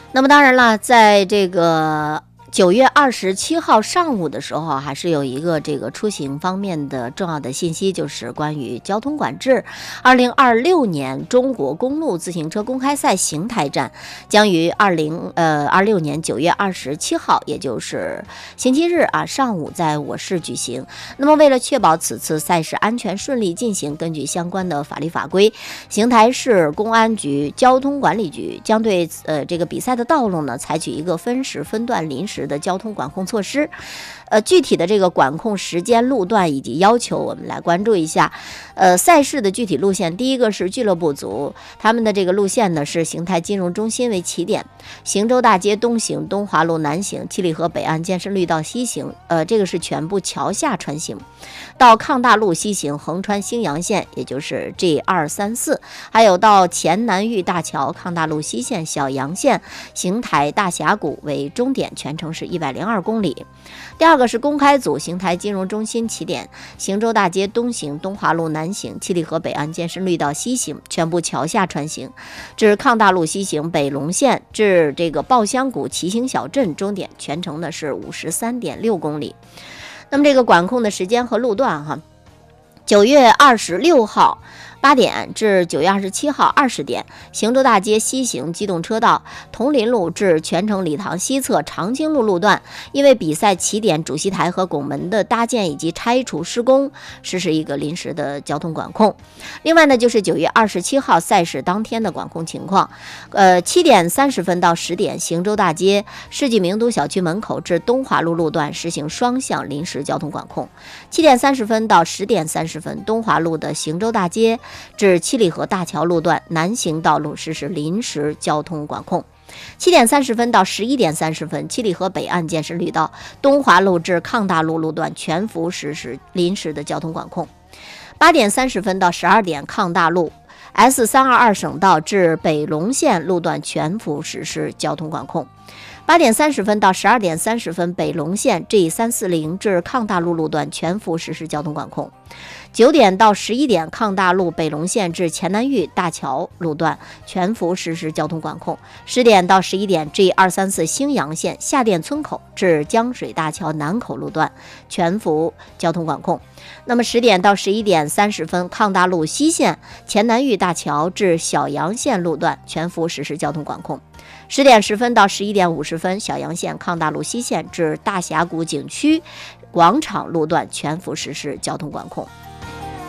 那么当然了，在这个9月27号上午的时候，还是有一个这个出行方面的重要的信息，就是关于交通管制。2026年中国公路自行车公开赛邢台站将于2026年9月27号，也就是星期日上午在我市举行。那么为了确保此次赛事安全顺利进行，根据相关的法律法规，邢台市公安局交通管理局将对这个比赛的道路呢采取一个分时分段临时的交通管控措施。具体的这个管控时间、路段以及要求，我们来关注一下。赛事的具体路线，第一个是俱乐部组，他们的这个路线呢是邢台金融中心为起点，邢州大街东行、东华路南行、七里河北岸健身绿道西行，这个是全部桥下穿行，到抗大路西行，横穿兴阳线，也就是 G234，还有到前南峪大桥、抗大路西线、小阳线、邢台大峡谷为终点，全程是102公里。第二个是公开组，邢台金融中心起点，邢州大街东行、东华路南行、七里河北岸健身绿道西行，全部桥下穿行，至抗大路西行北龙线至这个抱香谷骑行小镇，终点全程呢是53.6公里。那么这个管控的时间和路段9月26号8点至9月27号20点，邢州大街西行机动车道铜林路至泉城礼堂西侧长青路路段，因为比赛起点主席台和拱门的搭建以及拆除施工，实施一个临时的交通管控。另外呢，就是9月27号赛事当天的管控情况。7点30分到10点，邢州大街世纪名都小区门口至东华路路段实行双向临时交通管控。7点30分到10点30分，东华路的邢州大街至七里河大桥路段南行道路实施临时交通管控。7点30分到11点30分，七里河北岸健身绿道东华路至抗大路路段全幅实施临时的交通管控。8点30分到12点，抗大路 S322 省道至北龙线路段全幅实施交通管控。8点30分到12点30分，北龙线 G340 至抗大路路段全幅实施交通管控。9点到11点，抗大路北龙线至前南峪大桥路段全幅实施交通管控。10点到11点 ，G234 兴阳线下店村口至江水大桥南口路段全幅交通管控。那么10点到11点30分，抗大路西线前南峪大桥至小阳线路段全幅实施交通管控。10点10分到11点50分，小阳线抗大路西线至大峡谷景区广场路段全幅实施交通管控。